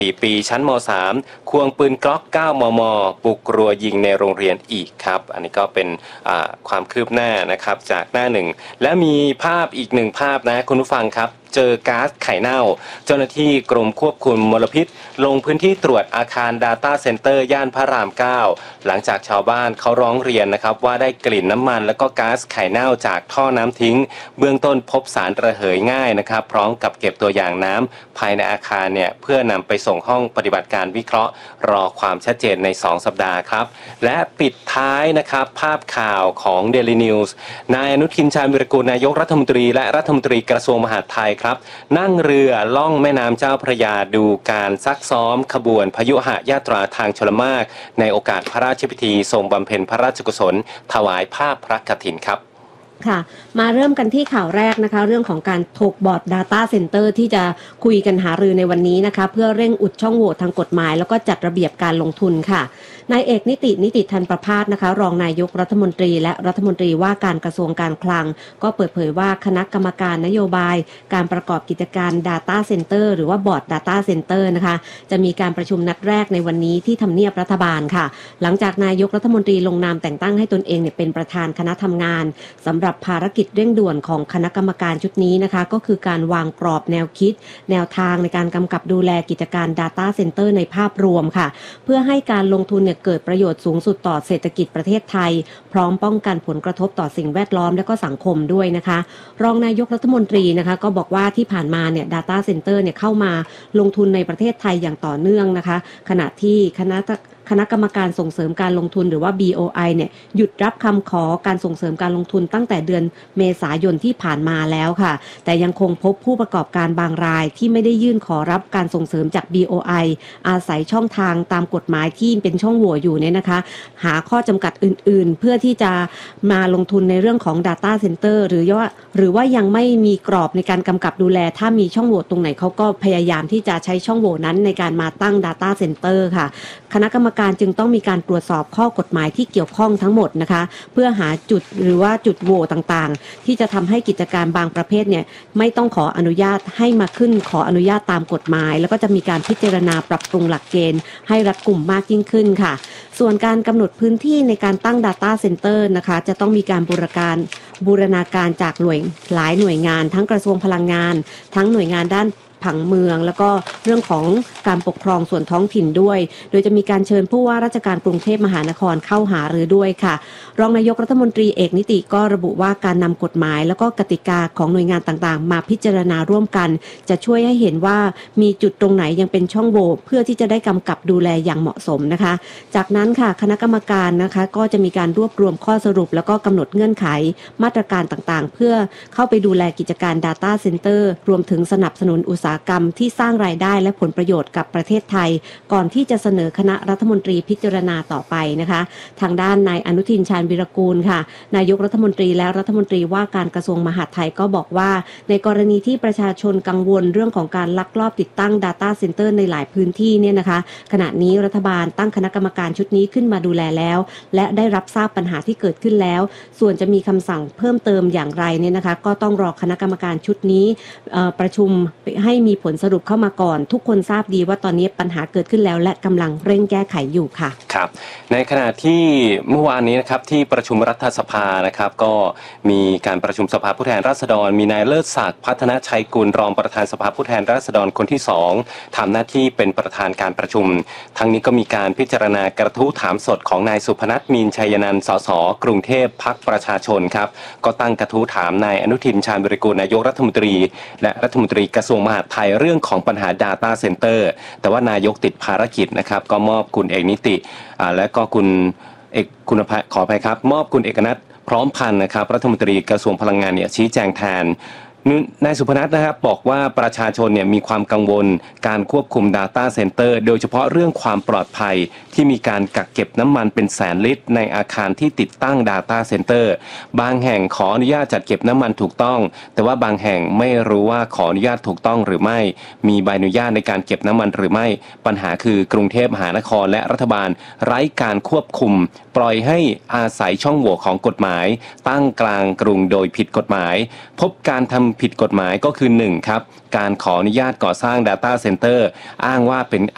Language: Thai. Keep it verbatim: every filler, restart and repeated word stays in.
สี่ปีชั้นม สาม ควงปืนกล็อก เก้า มม บุกรัวยิงในโรงเรียนอีกครับอันนี้ก็เป็นความคืบหน้านะครับจากหน้าหนึ่งและมีภาพอีกหนึ่งภาพนะคุณผู้ฟังครับเจอก๊าซไข่เน่าเจ้าหน้าที่กรมควบคุมมลพิษลงพื้นที่ตรวจอาคาร Data Center ย่านพระราม เก้า หลังจากชาวบ้านเขาร้องเรียนนะครับว่าได้กลิ่นน้ำมันและก็ก๊าซไข่เน่าจากท่อน้ำทิ้งเบื้องต้นพบสารระเหยง่ายนะครับพร้อมกับเก็บตัวอย่างน้ำภายในอาคารเนี่ยเพื่อนำไปส่งห้องปฏิบัติการวิเคราะห์รอความชัดเจนในสองสัปดาห์ครับและปิดท้ายนะครับภาพข่าวของ Daily News นายอนุทินชาญวิรากูลนายกรัฐมนตรีและรัฐมนตรีกระทรวงมหาดไทยครับนั่งเรือล่องแม่น้ำเจ้าพระยาดูการซักซ้อมขบวนพยุหยาตราทางชลมารในโอกาสพระราชพิธีทรงบำเพ็ญพระราชกุศลถวายผ้าพระกฐินครับค่ะมาเริ่มกันที่ข่าวแรกนะคะเรื่องของการถกบอร์ด Data Center ที่จะคุยกันหารือในวันนี้นะคะเพื่อเร่งอุดช่องโหว่ทางกฎหมายแล้วก็จัดระเบียบการลงทุนค่ะนายเอกนิตินิติธันประภาสนะคะรองนายกรัฐมนตรีและรัฐมนตรีว่าการกระทรวงการคลังก็เปิดเผยว่าคณะกรรมการนโยบายการประกอบกิจการ Data Center หรือว่าบอร์ด Data Center นะคะจะมีการประชุมนัดแรกในวันนี้ที่ทำเนียบรัฐบาลค่ะหลังจากนายกรัฐมนตรีลงนามแต่งตั้งให้ตนเองเนี่ยเป็นประธานคณะทำงานสำหรับภารกิจเร่งด่วนของคณะกรรมการชุดนี้นะคะก็คือการวางกรอบแนวคิดแนวทางในการกำกับดูแลกิจการ Data Center ในภาพรวมค่ะเพื่อให้การลงทุนเนี่ยเกิดประโยชน์สูงสุดต่อเศรษฐกิจประเทศไทยพร้อมป้องกันผลกระทบต่อสิ่งแวดล้อมและก็สังคมด้วยนะคะรองนายกรัฐมนตรีนะคะก็บอกว่าที่ผ่านมาเนี่ย Data Center เนี่ยเข้ามาลงทุนในประเทศไทยอย่างต่อเนื่องนะคะขณะที่คณะคณะกรรมการส่งเสริมการลงทุนหรือว่า บี โอ ไอ เนี่ยหยุดรับคำขอการส่งเสริมการลงทุนตั้งแต่เดือนเมษายนที่ผ่านมาแล้วค่ะแต่ยังคงพบผู้ประกอบการบางรายที่ไม่ได้ยื่นขอรับการส่งเสริมจาก บี โอ ไอ อาศัยช่องทางตามกฎหมายที่เป็นช่องโหว่อยู่เนี่ยนะคะหาข้อจำกัดอื่นๆเพื่อที่จะมาลงทุนในเรื่องของ Data Center หรือว่าหรือว่ายังไม่มีกรอบในการกำกับดูแลถ้ามีช่องโหว่ตรงไหนเขาก็พยายามที่จะใช้ช่องโหว่นั้นในการมาตั้ง Data Center ค่ะคณะกรรมการจึงต้องมีการตรวจสอบข้อกฎหมายที่เกี่ยวข้องทั้งหมดนะคะเพื่อหาจุดหรือว่าจุดโหว่ต่างๆที่จะทำให้กิจการบางประเภทเนี่ยไม่ต้องขออนุญาตให้มาขึ้นขออนุญาตตามกฎหมายแล้วก็จะมีการพิจารณาปรับปรุงหลักเกณฑ์ให้รัดกุมมากยิ่งขึ้นค่ะส่วนการกำหนดพื้นที่ในการตั้ง Data Center นะคะจะต้องมีการบูรการบูรณาการจากหน่วยหลายหน่วยงานทั้งกระทรวงพลังงานทั้งหน่วยงานด้านผังเมืองแล้วก็เรื่องของการปกครองส่วนท้องถิ่นด้วยโดยจะมีการเชิญผู้ว่าราชการกรุงเทพมหานครเข้าหารือด้วยค่ะรองนายกรัฐมนตรีเอกนิติก็ระบุว่าการนำกฎหมายแล้วก็กติกาของหน่วยงานต่างๆมาพิจารณาร่วมกันจะช่วยให้เห็นว่ามีจุดตรงไหนยังเป็นช่องโหว่เพื่อที่จะได้กำกับดูแลอย่างเหมาะสมนะคะจากนั้นค่ะคณะกรรมการนะคะก็จะมีการรวบรวมข้อสรุปแล้วก็กำหนดเงื่อนไขมาตรการต่างๆเพื่อเข้าไปดูแลกิจการ Data Center รวมถึงสนับสนุนอุตสาหกรรมที่สร้างรายได้และผลประโยชน์กับประเทศไทยก่อนที่จะเสนอคณะรัฐมนตรีพิจารณาต่อไปนะคะทางด้านนายอนุทินชาญวิรากูลค่ะนายกรัฐมนตรีและรัฐมนตรีว่าการกระทรวงมหาดไทยก็บอกว่าในกรณีที่ประชาชนกังวลเรื่องของการลักลอบติดตั้ง Data Center ในหลายพื้นที่เนี่ยนะคะขณะนี้รัฐบาลตั้งคณะกรรมการชุดนี้ขึ้นมาดูแลแล้วและได้รับทราบปัญหาที่เกิดขึ้นแล้วส่วนจะมีคำสั่งเพิ่มเติมอย่างไรเนี่ยนะคะก็ต้องรอคณะกรรมการชุดนี้ประชุมให้มีผลสรุปเข้ามาก่อนทุกคนทราบดีว่าตอนนี้ปัญหาเกิดขึ้นแล้วและกำลังเร่งแก้ไขอยู่ค่ะครับในขณะที่เมื่อวานนี้นะครับที่ประชุมรัฐสภานะครับก็มีการประชุมสภาผู้แทนราษฎรมีนายเลิศศักดิ์พัฒนชัยกุลรองประธานสภาผู้แทนราษฎรคนที่สองทำหน้าที่เป็นประธานการประชุมทั้งนี้ก็มีการพิจารณากระทู้ถามสดของนายสุพนัสมีนชัยนันท์สสกรุงเทพพรรคประชาชนครับก็ตั้งกระทู้ถามนายอนุทินชาญวิรากูลนายกรัฐมนตรีและรัฐมนตรีกระทรวงมหาดไทยเรื่องของปัญหา Data Center แต่ว่านายกติดภารกิจนะครับก็มอบคุณเอกนิติและก็คุณเอกคุณขออภัยครับมอบคุณเอกนัทพร้อมพันธ์นะครับรัฐมนตรีกระทรวงพลังงานเนี่ยชี้แจงแทนนายสุพนัสนะครับบอกว่าประชาชนเนี่ยมีความกังวลการควบคุม Data Center โดยเฉพาะเรื่องความปลอดภัยที่มีการกักเก็บน้ำมันเป็นแสนลิตรในอาคารที่ติดตั้ง Data Center บางแห่งขออนุญาตจัดเก็บน้ำมันถูกต้องแต่ว่าบางแห่งไม่รู้ว่าขออนุญาตถูกต้องหรือไม่มีใบอนุญาตในการเก็บน้ำมันหรือไม่ปัญหาคือกรุงเทพมหานครและรัฐบาลไร้การควบคุมปล่อยให้อาศัยช่องโหว่ของกฎหมายตั้งกลางกรุงโดยผิดกฎหมายพบการทำผิดกฎหมายก็คือหนึ่งครับการขออนุญาตก่อสร้าง Data Center อ้างว่าเป็น